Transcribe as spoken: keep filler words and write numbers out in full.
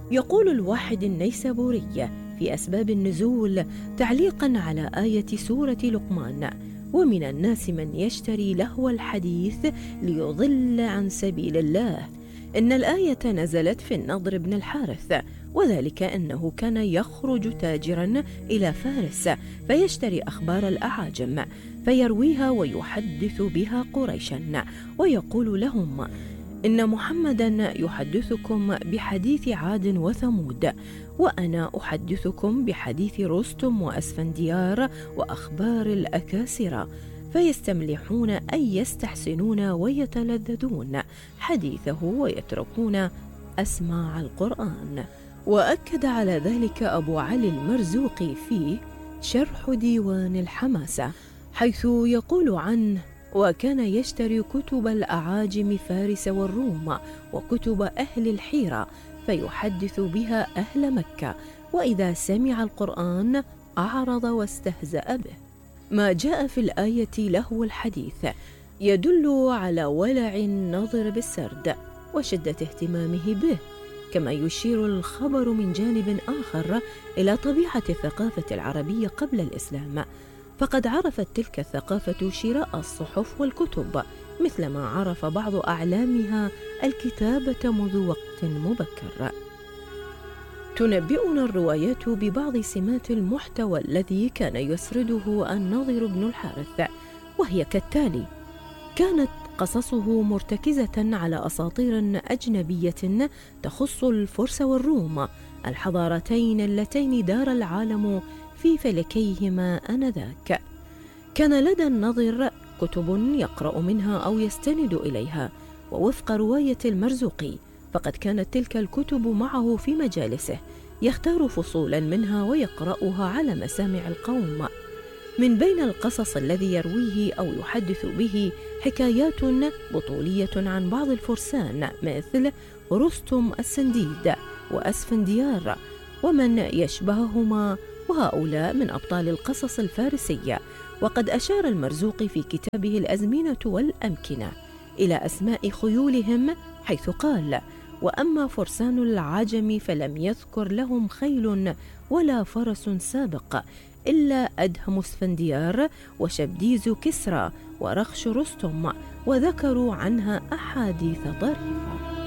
يقول الواحد النيسابوري في أسباب النزول تعليقا على آية سورة لقمان: ومن الناس من يشتري لهو الحديث ليضل عن سبيل الله، إن الآية نزلت في النضر بن الحارث، وذلك أنه كان يخرج تاجرا إلى فارس فيشتري أخبار الأعاجم فيرويها ويحدث بها قريشا، ويقول لهم: إن محمدا يحدثكم بحديث عاد وثمود، وأنا أحدثكم بحديث رستم وأسفنديار وأخبار الأكاسرة، فيستملحون أي يستحسنون ويتلذذون حديثه ويتركون أسماع القرآن. وأكد على ذلك أبو علي المرزوقي في شرح ديوان الحماسة، حيث يقول عنه: وكان يشتري كتب الأعاجم فارس والروم وكتب أهل الحيرة فيحدث بها أهل مكة، وإذا سمع القرآن أعرض واستهزأ به. ما جاء في الآية لهو الحديث يدل على ولع الناظر بالسرد وشدة اهتمامه به، كما يشير الخبر من جانب آخر إلى طبيعة الثقافة العربية قبل الإسلام، فقد عرفت تلك الثقافة شراء الصحف والكتب، مثلما عرف بعض أعلامها الكتابة منذ وقت مبكر. تنبئنا الروايات ببعض سمات المحتوى الذي كان يسرده الناظر بن الحارث، وهي كالتالي: كانت قصصه مرتكزة على أساطير أجنبية تخص الفرس والروم، الحضارتين اللتين دار العالم في فلكيهما آنذاك. كان لدى الناظر كتب يقرأ منها أو يستند إليها، ووفق رواية المرزوقي فقد كانت تلك الكتب معه في مجالسه، يختار فصولا منها ويقرأها على مسامع القوم. من بين القصص الذي يرويه أو يحدث به حكايات بطولية عن بعض الفرسان مثل رستم السنديد وأسفنديار ومن يشبههما، وهؤلاء من أبطال القصص الفارسية. وقد أشار المرزوقي في كتابه الأزمنة والأمكنة إلى أسماء خيولهم، حيث قال: وأما فرسان العجم فلم يذكر لهم خيل ولا فرس سابق إلا أدهم اسفنديار وشبديز كسرى ورخش رستم، وذكروا عنها أحاديث ظريفة.